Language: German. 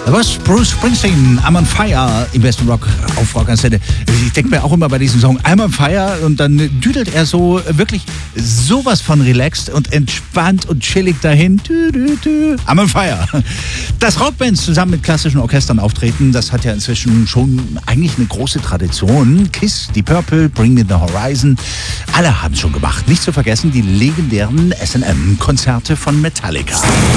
Da war Bruce Springsteen, I'm on Fire im besten Rock auf Rockantenne. Ich denke mir auch immer bei diesem Song I'm on Fire und dann düdelt er so wirklich sowas von relaxed und entspannt und chillig dahin. I'm on Fire. Dass Rockbands zusammen mit klassischen Orchestern auftreten, das hat ja inzwischen schon eigentlich eine große Tradition. Kiss, Deep Purple, Bring Me the Horizon, alle haben es schon gemacht. Nicht zu vergessen die legendären S&M-Konzerte von Metallica.